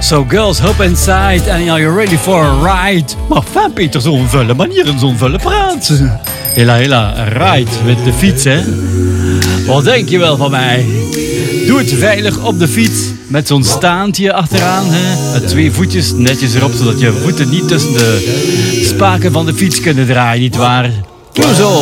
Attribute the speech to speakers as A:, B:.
A: So girls, hop inside and are you ready for a ride? Maar fijn Peter, zo'n vuile manier en zo'n vuile praat. Hela, ride met de fiets, hè. Wat denk je wel van mij? Doe het veilig op de fiets. Met zo'n staantje achteraan, hè. Met 2 voetjes netjes erop, zodat je voeten niet tussen de spaken van de fiets kunnen draaien, nietwaar? Doe zo.